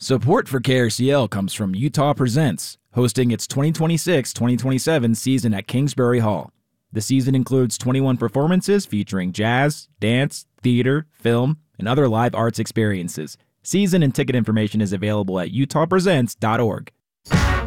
Support for KRCL comes from Utah Presents, hosting its 2026-2027 season at Kingsbury Hall. The season includes 21 performances featuring jazz, dance, theater, film, and other live arts experiences. Season and ticket information is available at utahpresents.org.